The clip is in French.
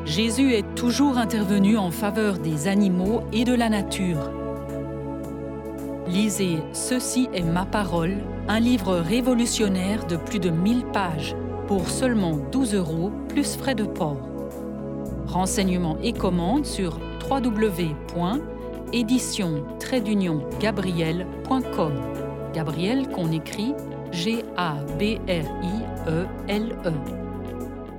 Jésus est toujours intervenu en faveur des animaux et de la nature. Lisez Ceci est ma parole, un livre révolutionnaire de plus de 1000 pages pour seulement 12 € plus frais de port. Renseignements et commandes sur www.édition-gabriel.com. Gabriel qu'on écrit Gabrielle.